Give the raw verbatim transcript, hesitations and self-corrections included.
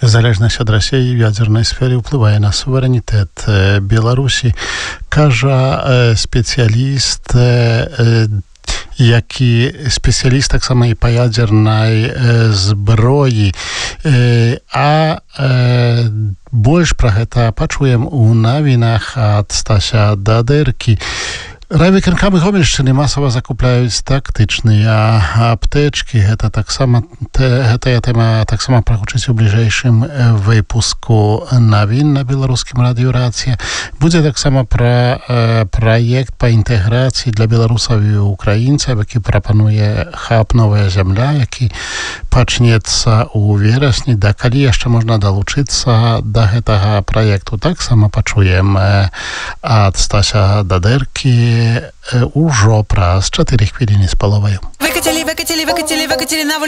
Залежнасць ад Расіі ў ядзернай сферы ўплывае на суверэнітэт Беларусі, кажа спецыяліст, які спецыяліст таксама і па ядзернай зброі. А больш пра гэта пачуем у навінах ад Стася Дадэркі. Райвыканкамы Гомельшчыны масава закупляюць тактычныя аптэчкі. Гэта таксама гэтая тэма таксама прагучыць у бліжэйшым выпуску навін на беларускім радыё Рацыя. Будзе таксама пра э, праект па інтэграцыі для беларусаў і украінцаў, які прапануе хаб «Новая зямля», які пачнецца ў верасні. Да калі яшчэ можна далучыцца да гэтага праекту, таксама пачуем э, ад Стася Дадэркі ўжо праз чатыры хвіліны з паловаю. Выкацілі, выкацілі, выкацілі, выкацілі на